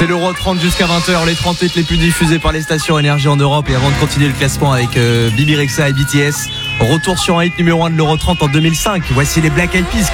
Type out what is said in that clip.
C'est l'Euro 30 jusqu'à 20h, les 30 hits les plus diffusés par les stations énergie en Europe. Et avant de continuer le classement avec Bibi Rexha et BTS, retour sur un hit numéro 1 de l'Euro 30 en 2005. Voici les Black Eyed Peas.